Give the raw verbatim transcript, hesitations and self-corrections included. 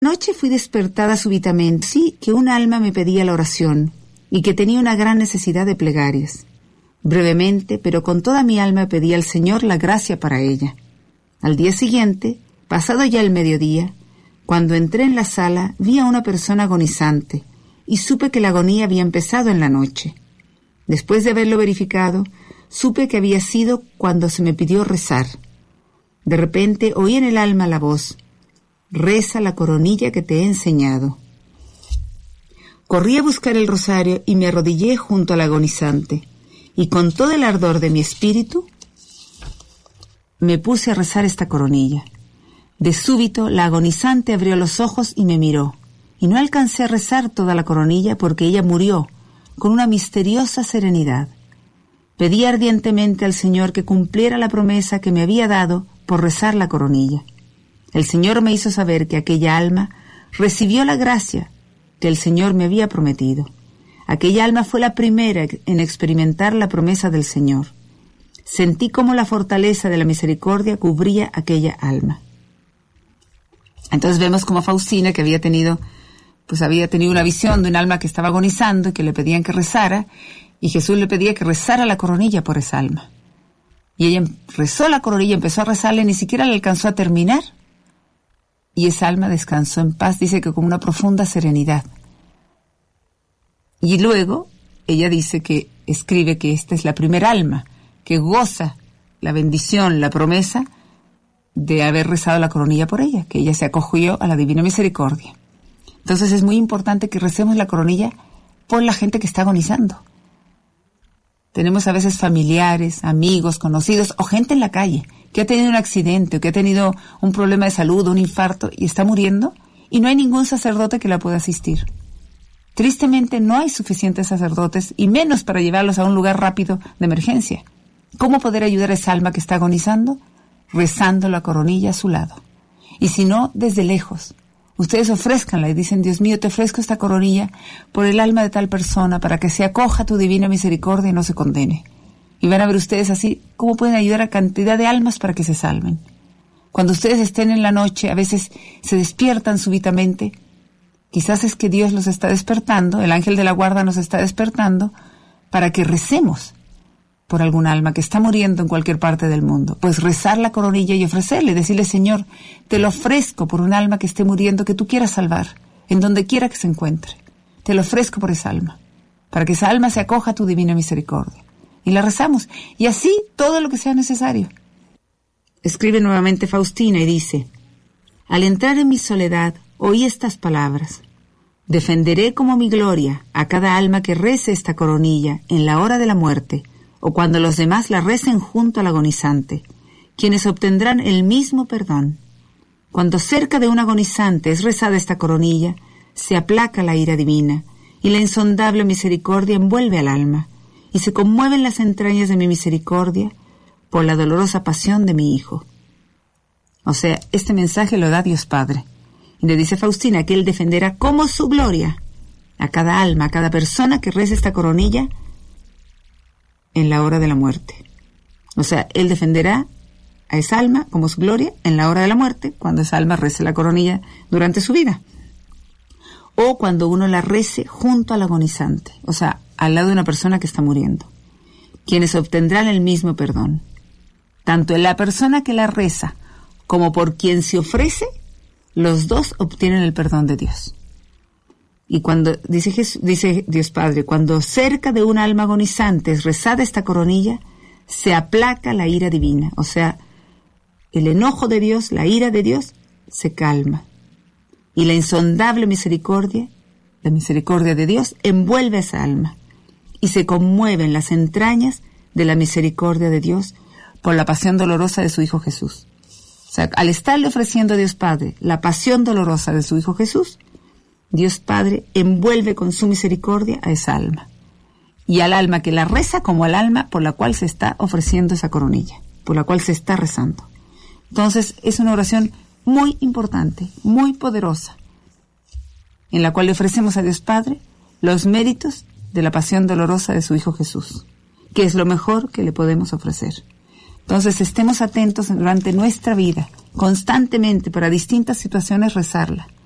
Anoche fui despertada súbitamente, sí, que un alma me pedía la oración y que tenía una gran necesidad de plegarias. Brevemente, pero con toda mi alma pedí al Señor la gracia para ella. Al día siguiente, pasado ya el mediodía, cuando entré en la sala, vi a una persona agonizante y supe que la agonía había empezado en la noche. Después de haberlo verificado, supe que había sido cuando se me pidió rezar. De repente oí en el alma la voz: «Reza la coronilla que te he enseñado». Corrí a buscar el rosario y me arrodillé junto al agonizante, y con todo el ardor de mi espíritu me puse a rezar esta coronilla. De súbito la agonizante abrió los ojos y me miró, y no alcancé a rezar toda la coronilla porque ella murió con una misteriosa serenidad. Pedí ardientemente al Señor que cumpliera la promesa que me había dado por rezar la coronilla. El Señor me hizo saber que aquella alma recibió la gracia que el Señor me había prometido. Aquella alma fue la primera en experimentar la promesa del Señor. Sentí cómo la fortaleza de la misericordia cubría aquella alma. Entonces vemos como Faustina, que había tenido, pues había tenido una visión de un alma que estaba agonizando y que le pedían que rezara, y Jesús le pedía que rezara la coronilla por esa alma. Y ella rezó la coronilla, empezó a rezarle, ni siquiera le alcanzó a terminar, y esa alma descansó en paz, dice que con una profunda serenidad. Y luego ella dice que, escribe que esta es la primera alma que goza la bendición, la promesa de haber rezado la coronilla por ella, que ella se acogió a la divina misericordia. Entonces es muy importante que recemos la coronilla por la gente que está agonizando. Tenemos a veces familiares, amigos, conocidos o gente en la calle que ha tenido un accidente o que ha tenido un problema de salud, un infarto y está muriendo y no hay ningún sacerdote que la pueda asistir. Tristemente no hay suficientes sacerdotes y menos para llevarlos a un lugar rápido de emergencia. ¿Cómo poder ayudar a esa alma que está agonizando? Rezando la coronilla a su lado. Y si no, desde lejos. Ustedes ofrézcanla y dicen: Dios mío, te ofrezco esta coronilla por el alma de tal persona para que se acoja a tu divina misericordia y no se condene. Y van a ver ustedes así cómo pueden ayudar a cantidad de almas para que se salven. Cuando ustedes estén en la noche, a veces se despiertan súbitamente. Quizás es que Dios los está despertando, el ángel de la guarda nos está despertando para que recemos por algún alma que está muriendo en cualquier parte del mundo. Pues rezar la coronilla y ofrecerle, decirle: Señor, te lo ofrezco por un alma que esté muriendo, que tú quieras salvar, en donde quiera que se encuentre. Te lo ofrezco por esa alma, para que esa alma se acoja a tu divina misericordia. Y la rezamos, y así todo lo que sea necesario. Escribe nuevamente Faustina y dice: al entrar en mi soledad, oí estas palabras: defenderé como mi gloria a cada alma que rece esta coronilla en la hora de la muerte, o cuando los demás la recen junto al agonizante, quienes obtendrán el mismo perdón. Cuando cerca de un agonizante es rezada esta coronilla, se aplaca la ira divina, y la insondable misericordia envuelve al alma, y se conmueven las entrañas de mi misericordia por la dolorosa pasión de mi Hijo. O sea, este mensaje lo da Dios Padre. Y le dice Faustina que Él defenderá como su gloria a cada alma, a cada persona que rece esta coronilla en la hora de la muerte. O sea, Él defenderá a esa alma como su gloria en la hora de la muerte, cuando esa alma rece la coronilla durante su vida. O cuando uno la rece junto al agonizante, o sea, al lado de una persona que está muriendo, quienes obtendrán el mismo perdón. Tanto en la persona que la reza como por quien se ofrece, los dos obtienen el perdón de Dios. Y cuando, dice, Jesús, dice Dios Padre, cuando cerca de un alma agonizante es rezada esta coronilla, se aplaca la ira divina. O sea, el enojo de Dios, la ira de Dios, se calma. Y la insondable misericordia, la misericordia de Dios, envuelve a esa alma. Y se conmueven las entrañas de la misericordia de Dios por la pasión dolorosa de su Hijo Jesús. O sea, al estarle ofreciendo a Dios Padre la pasión dolorosa de su Hijo Jesús, Dios Padre envuelve con su misericordia a esa alma. Y al alma que la reza como al alma por la cual se está ofreciendo esa coronilla, por la cual se está rezando. Entonces, es una oración muy importante, muy poderosa, en la cual le ofrecemos a Dios Padre los méritos de la pasión dolorosa de su Hijo Jesús, que es lo mejor que le podemos ofrecer. Entonces, estemos atentos durante nuestra vida, constantemente, para distintas situaciones rezarla.